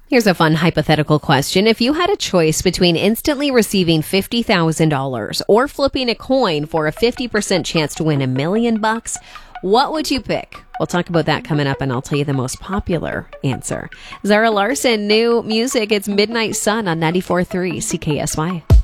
Here's a fun hypothetical question. If you had a choice between instantly receiving $50,000 or flipping a coin for a 50% chance to win $1,000,000, what would you pick? We'll talk about that coming up, and I'll tell you the most popular answer. Zara Larson, new music. It's Midnight Sun on 94.3 CKSY.